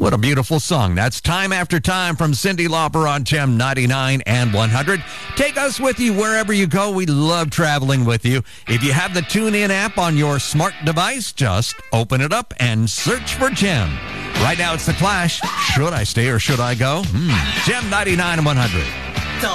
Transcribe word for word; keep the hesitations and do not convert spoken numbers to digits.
What a beautiful song. That's Time After Time from Cyndi Lauper on Gem ninety-nine and one hundred. Take us with you wherever you go. We love traveling with you. If you have the TuneIn app on your smart device, just open it up and search for Gem. Right now it's The Clash. Should I stay or should I go? Hmm. Gem ninety-nine and one hundred.